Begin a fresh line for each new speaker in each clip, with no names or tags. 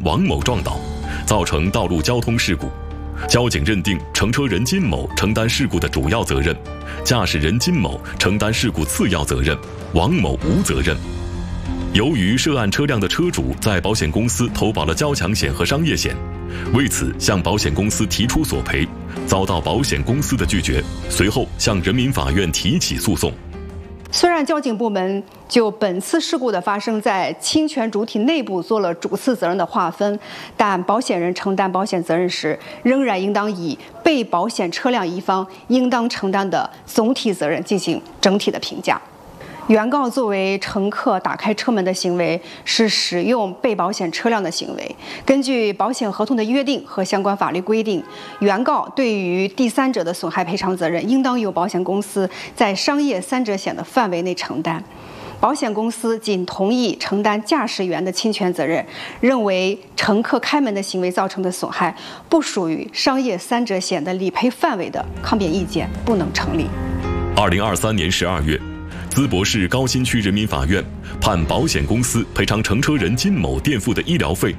王某撞倒，造成道路交通事故。交警认定乘车人金某承担事故的主要责任，驾驶人金某承担事故次要责任，王某无责任。由于涉案车辆的车主在保险公司投保了交强险和商业险，为此向保险公司提出索赔，遭到保险公司的拒绝，随后向人民法院提起诉讼。
虽然交警部门就本次事故的发生在侵权主体内部做了主次责任的划分，但保险人承担保险责任时，仍然应当以被保险车辆一方应当承担的总体责任进行整体的评价。原告作为乘客打开车门的行为是使用被保险车辆的行为。根据保险合同的约定和相关法律规定，原告对于第三者的损害赔偿责任应当由保险公司在商业三者险的范围内承担。保险公司仅同意承担驾驶员的侵权责任，认为乘客开门的行为造成的损害不属于商业三者险的理赔范围的抗辩意见不能成立。
2023年12月，淄博市高新区人民法院判保险公司赔偿乘车人金某垫付的医疗费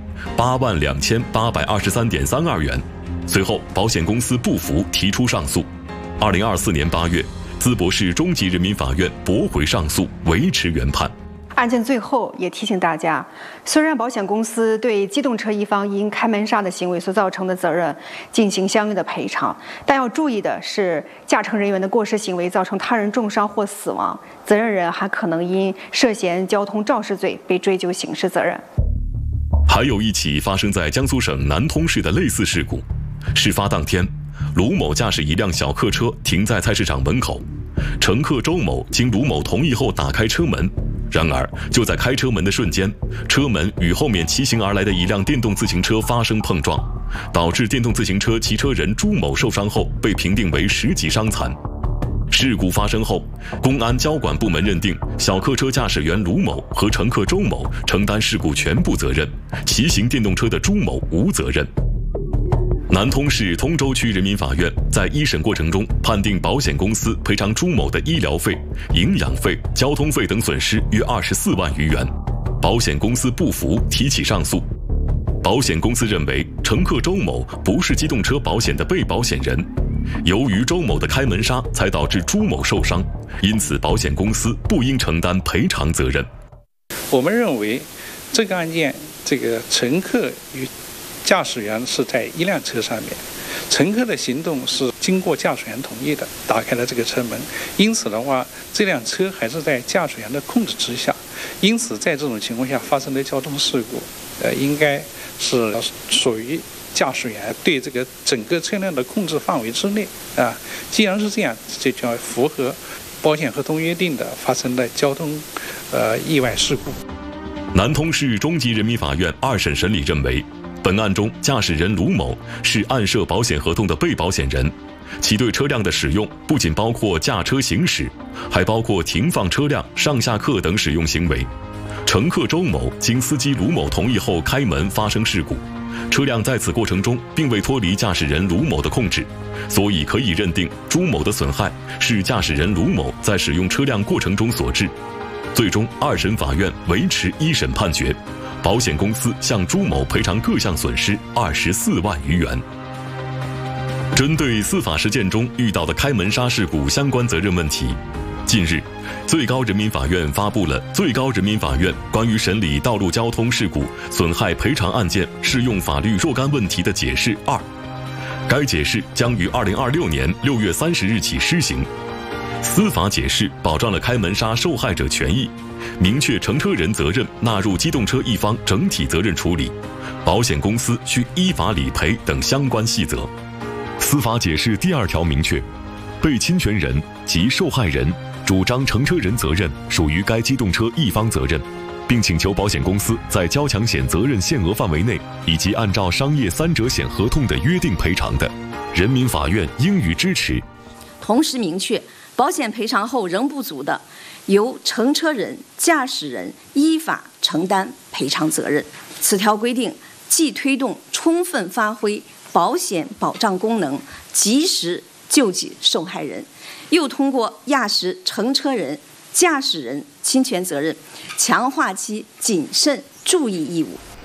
82823.32元。随后，保险公司不服，提出上诉。2024年8月，淄博市中级人民法院驳回上诉，维持原判。
案件最后也提醒大家，虽然保险公司对机动车一方因开门刹的行为所造成的责任进行相应的赔偿，但要注意的是，驾乘人员的过失行为造成他人重伤或死亡，责任人还可能因涉嫌交通肇事罪被追究刑事责任。
还有一起发生在江苏省南通市的类似事故。事发当天，卢某驾驶一辆小客车停在菜市场门口，乘客周某经卢某同意后打开车门。然而，就在开车门的瞬间，车门与后面骑行而来的一辆电动自行车发生碰撞，导致电动自行车骑车人朱某受伤后被评定为10级伤残。事故发生后，公安交管部门认定小客车驾驶员卢某和乘客周某承担事故全部责任，骑行电动车的朱某无责任。南通市通州区人民法院在一审过程中判定保险公司赔偿朱某的医疗费、营养费、交通费等损失约24万余元。保险公司不服，提起上诉。保险公司认为乘客周某不是机动车保险的被保险人，由于周某的开门刹才导致朱某受伤，因此保险公司不应承担赔偿责任。
我们认为这个案件，乘客与驾驶员是在一辆车上面，乘客的行动是经过驾驶员同意的，打开了这个车门，因此的话，这辆车还是在驾驶员的控制之下，因此在这种情况下发生的交通事故，应该是属于驾驶员对这个整个车辆的控制范围之内啊。既然是这样，这就要符合保险合同约定的发生的交通意外事故。
南通市中级人民法院2审审理认为，本案中驾驶人卢某是按涉保险合同的被保险人，其对车辆的使用不仅包括驾车行驶，还包括停放车辆、上下客等使用行为。乘客周某经司机卢某同意后开门发生事故，车辆在此过程中并未脱离驾驶人卢某的控制，所以可以认定朱某的损害是驾驶人卢某在使用车辆过程中所致。最终，2审法院维持1审判决，保险公司向朱某赔偿各项损失24万余元。针对司法实践中遇到的开门刹事故相关责任问题，近日，最高人民法院发布了《最高人民法院关于审理道路交通事故损害赔偿案件适用法律若干问题的解释2》，该解释将于2026年6月30日起施行。司法解释保障了开门刹受害者权益，明确乘车人责任纳入机动车一方整体责任处理，保险公司需依法理赔等相关细则。司法解释第2条明确，被侵权人及受害人主张乘车人责任属于该机动车一方责任，并请求保险公司在交强险责任限额范围内以及按照商业三者险合同的约定赔偿的，人民法院应予支持。
同时明确，保险赔偿后仍不足的，由乘车人、驾驶人依法承担赔偿责任。此条规定既推动充分发挥保险保障功能，及时救济受害人，又通过压实乘车人、驾驶人侵权责任，强化其谨慎注意义务。